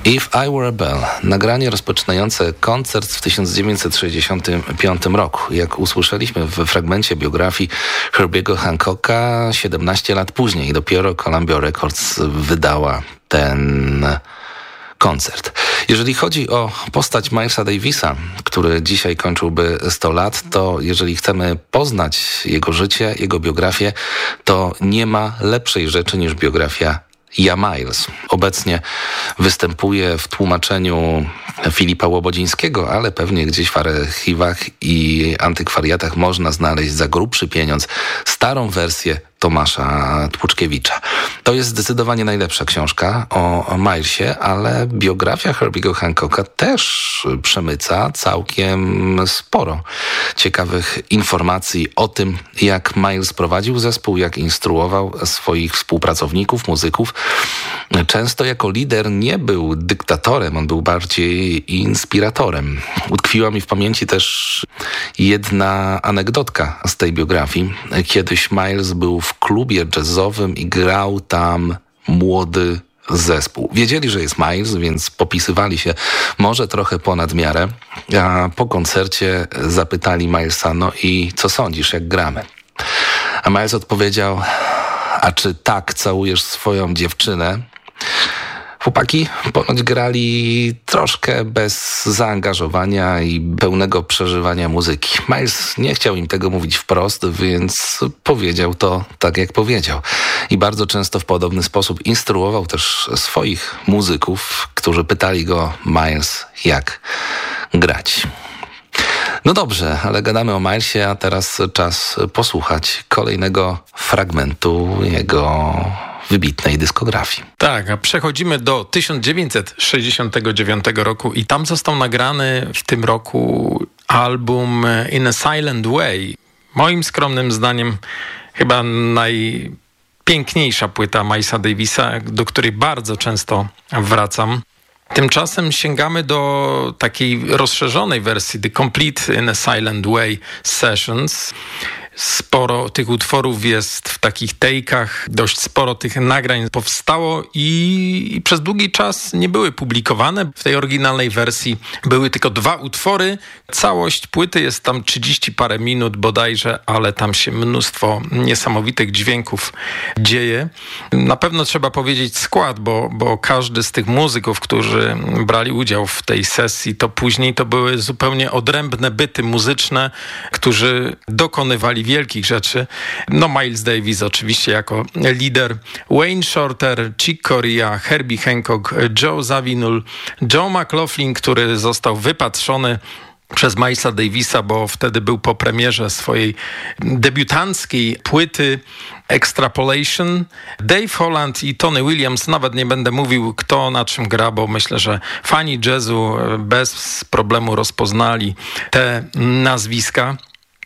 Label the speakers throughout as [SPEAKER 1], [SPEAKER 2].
[SPEAKER 1] If I Were a Bell, nagranie rozpoczynające koncert w 1965 roku. Jak usłyszeliśmy w fragmencie biografii Herbiego Hancocka, 17 lat później dopiero Columbia Records wydała ten koncert. Jeżeli chodzi o postać Milesa Davisa, który dzisiaj kończyłby 100 lat, to jeżeli chcemy poznać jego życie, jego biografię, to nie ma lepszej rzeczy niż biografia Ja Miles. Obecnie występuje w tłumaczeniu Filipa Łobodzińskiego, ale pewnie gdzieś w archiwach i antykwariatach można znaleźć za grubszy pieniądz starą wersję Tomasza Tłuczkiewicza. To jest zdecydowanie najlepsza książka o Milesie, ale biografia Herbiego Hancocka też przemyca całkiem sporo ciekawych informacji o tym, jak Miles prowadził zespół, jak instruował swoich współpracowników, muzyków. Często jako lider nie był dyktatorem, on był bardziej inspiratorem. Utkwiła mi w pamięci też jedna anegdotka z tej biografii. Kiedyś Miles był w klubie jazzowym i grał tam młody zespół. Wiedzieli, że jest Miles, więc popisywali się może trochę ponad miarę, a po koncercie zapytali Milesa, no i co sądzisz, jak gramy? A Miles odpowiedział, a czy tak całujesz swoją dziewczynę? Chłopaki ponoć grali troszkę bez zaangażowania i pełnego przeżywania muzyki. Miles nie chciał im tego mówić wprost, więc powiedział to tak, jak powiedział. I bardzo często w podobny sposób instruował też swoich muzyków, którzy pytali go, Miles, jak grać. No dobrze, ale gadamy o Milesie, a teraz czas posłuchać kolejnego fragmentu jego wybitnej dyskografii.
[SPEAKER 2] Tak, a przechodzimy do 1969 roku i tam został nagrany w tym roku album In a Silent Way. Moim skromnym zdaniem chyba najpiękniejsza płyta Milesa Davisa, do której bardzo często wracam. Tymczasem sięgamy do takiej rozszerzonej wersji The Complete In a Silent Way Sessions. Sporo tych utworów jest w takich take'ach, dość sporo tych nagrań powstało i przez długi czas nie były publikowane. W tej oryginalnej wersji były tylko 2 utwory. Całość płyty jest tam 30 parę minut bodajże, ale tam się mnóstwo niesamowitych dźwięków dzieje. Na pewno trzeba powiedzieć skład, bo każdy z tych muzyków, którzy brali udział w tej sesji, to później to były zupełnie odrębne byty muzyczne, którzy dokonywali wielkich rzeczy. No Miles Davis oczywiście jako lider, Wayne Shorter, Chick Corea, Herbie Hancock, Joe Zawinul, Joe McLaughlin, który został wypatrzony przez Milesa Davisa, bo wtedy był po premierze swojej debiutanckiej płyty Extrapolation. Dave Holland i Tony Williams, nawet nie będę mówił kto na czym gra, bo myślę, że fani jazzu bez problemu rozpoznali te nazwiska.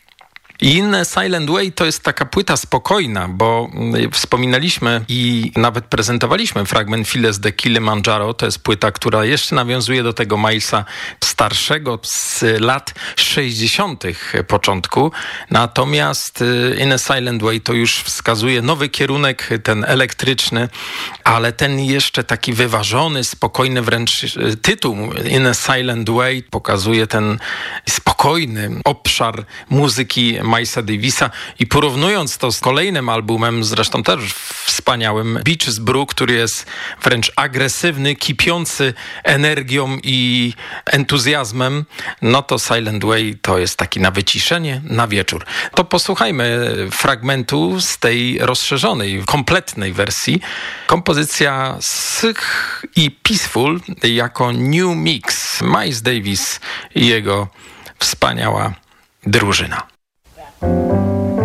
[SPEAKER 2] In a Silent Way to jest taka płyta spokojna, bo wspominaliśmy i nawet prezentowaliśmy fragment Phyllis the Kilimanjaro. To jest płyta, która jeszcze nawiązuje do tego Milesa starszego z lat 60. początku. Natomiast In a Silent Way to już wskazuje nowy kierunek, ten elektryczny, ale ten jeszcze taki wyważony, spokojny wręcz tytuł In a Silent Way pokazuje ten spokojny obszar muzyki Milesa Davisa i porównując to z kolejnym albumem, zresztą też wspaniałym, Beaches Brew, który jest wręcz agresywny, kipiący energią i entuzjazmem, no to Silent Way to jest taki na wyciszenie, na wieczór. To posłuchajmy fragmentu z tej rozszerzonej, kompletnej wersji. Kompozycja Sych i Peaceful jako New Mix. Miles Davis i jego wspaniała drużyna.